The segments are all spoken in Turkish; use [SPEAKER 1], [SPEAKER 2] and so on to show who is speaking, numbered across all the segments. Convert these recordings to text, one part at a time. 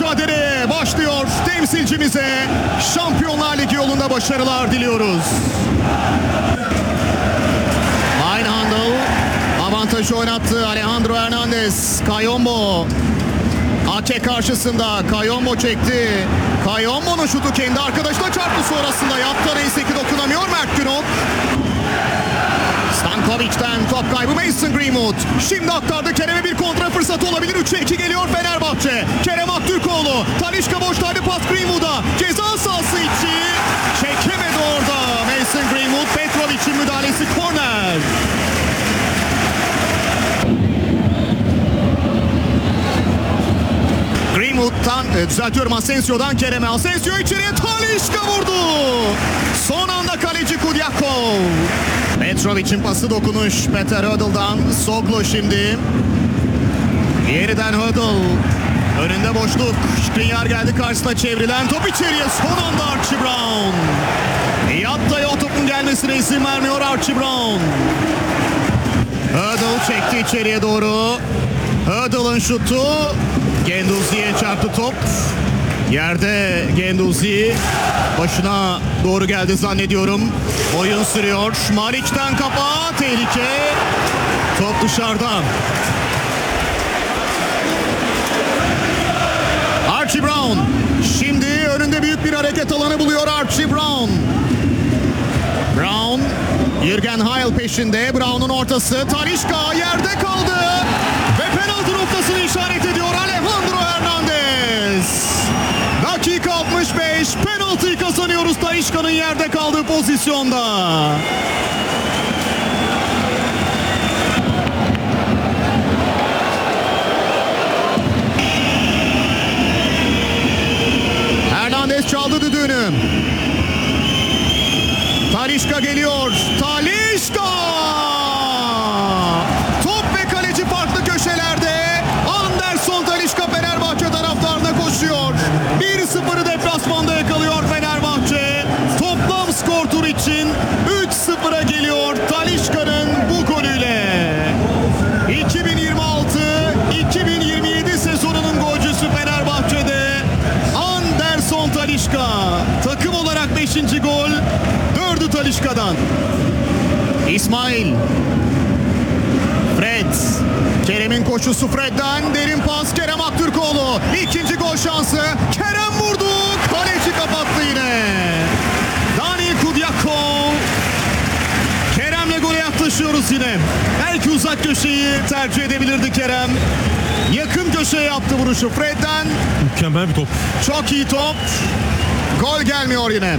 [SPEAKER 1] mücadele başlıyor. Temsilcimize Şampiyonlar Ligi yolunda başarılar diliyoruz. Eindhoven avantajı oynattı. Alejandro Hernandez. Kayombo. Ake karşısında. Kayombo çekti. Kayombo'nun şutu kendi arkadaşına çarptı sonrasında. Yaptı neyse ki dokunamıyor Mert Günok. Stankovic'ten top kaybı Mason Greenwood. Şimdi aktardı Kerem'e, bir kontra fırsatı olabilir. 3'e 2 geliyor Fenerbahçe. Kerem Aktürkoğlu. Talisca boştaydı, pas Greenwood'a. Ceza sahası içi. Çekemedi orada Mason Greenwood. Petrovic'in müdahalesi, korner. Greenwood'dan, düzeltiyorum, Asensio'dan Kerem'e. Asensio içeriye, Talisca vurdu. Son anda kaleci Kudyakov. Petrovic'in pası dokunuş Peter Hödel'dan. Soglo şimdi. Yeniden Hödel. Önünde boşluk. Skriniar geldi karşısına, çevrilen top içeriye. Son anda Archie Brown. Yatta'ya o topun gelmesine izin vermiyor Archie Brown. Hödel çekti içeriye doğru. Hödel'ın şutu. Guendouzi'ye çarptı top. Yerde Guendouzi başına doğru geldi zannediyorum. Oyun sürüyor. Malic'ten kafa, tehlike. Top dışarıda. Archie Brown. Şimdi önünde büyük bir hareket alanı buluyor Archie Brown. Brown. Jürgen Heil peşinde. Brown'un ortası. Talisca yerde kaldı. Ve penaltı noktasını işaret ediyor Alejandro Hernandez. Dakika 65. Penaltıyı kazanıyoruz Talisca'nın yerde kaldığı pozisyonda. Hernandez çaldı düdüğünü. Talisca geliyor. Talisca! Top ve kaleci farklı köşelerde. Anderson Talisca Fenerbahçe taraftarına koşuyor. 1-0'ı deplasmanda yakalıyor Fenerbahçe. Toplam skor tur için 3-0'a geliyor Talisca'nın bu golüyle. 2026-2027 sezonunun golcüsü Fenerbahçe'de Anderson Talisca. Takım olarak 5. gol. 4'ü Talisca'dan. İsmail. Fred. Kerem'in koşusu Fred'den. Derin pas Kerem Aktürkoğlu. İkinci gol şansı. Kerem vurdu. Kaleci kapattı yine. Dani Kudyakov. Kerem'le gole yaklaşıyoruz yine. Belki uzak köşeyi tercih edebilirdi Kerem. Yakın köşeye yaptı vuruşu Fred'den.
[SPEAKER 2] Mükemmel bir top.
[SPEAKER 1] Çok iyi top. Gol gelmiyor yine.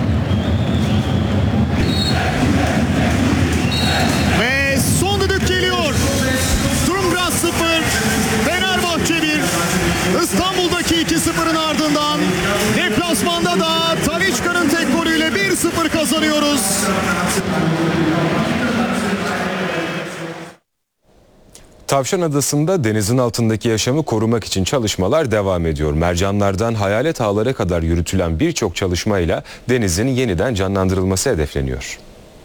[SPEAKER 1] Ve son düdük geliyor. Dumgras 0, Fenerbahçe 1. İstanbul'daki 2-0'ın ardından deplasmanda da Talisca'nın tek golüyle 1-0 kazanıyoruz.
[SPEAKER 3] Tavşan Adası'nda denizin altındaki yaşamı korumak için çalışmalar devam ediyor. Mercanlardan hayalet ağlara kadar yürütülen birçok çalışmayla denizin yeniden canlandırılması hedefleniyor.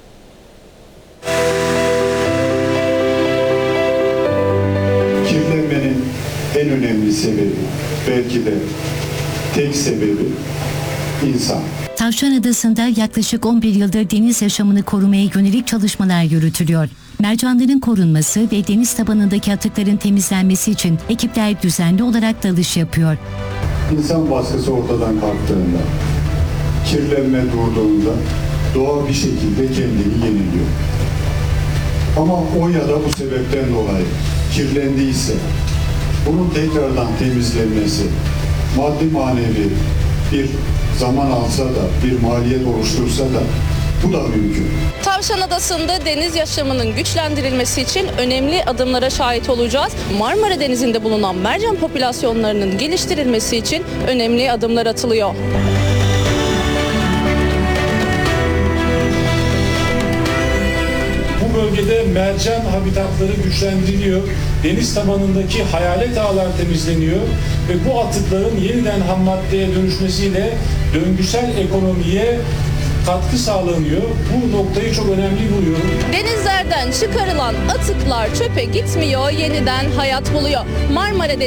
[SPEAKER 4] Kirlenmenin en önemli sebebi, belki de tek sebebi insan.
[SPEAKER 5] Tavşan Adası'nda yaklaşık 11 yıldır deniz yaşamını korumaya yönelik çalışmalar yürütülüyor. Mercanların korunması ve deniz tabanındaki atıkların temizlenmesi için ekipler düzenli olarak dalış yapıyor.
[SPEAKER 4] İnsan baskısı ortadan kalktığında, kirlenme durduğunda doğa bir şekilde kendini yeniliyor. Ama o ya da bu sebepten dolayı kirlendiyse bunun tekrardan temizlenmesi maddi manevi bir zaman alsa da, bir maliyet oluştursa da bu da mümkün.
[SPEAKER 6] Tavşan Adası'nda deniz yaşamının güçlendirilmesi için önemli adımlara şahit olacağız. Marmara Denizi'nde bulunan mercan popülasyonlarının geliştirilmesi için önemli adımlar atılıyor.
[SPEAKER 7] Bu bölgede mercan habitatları güçlendiriliyor. Deniz tabanındaki hayalet ağlar temizleniyor ve bu atıkların yeniden ham maddeye dönüşmesiyle döngüsel ekonomiye katkı sağlanıyor. Bu noktayı çok önemli buluyorum.
[SPEAKER 6] Denizlerden çıkarılan atıklar çöpe gitmiyor, yeniden hayat buluyor. Marmara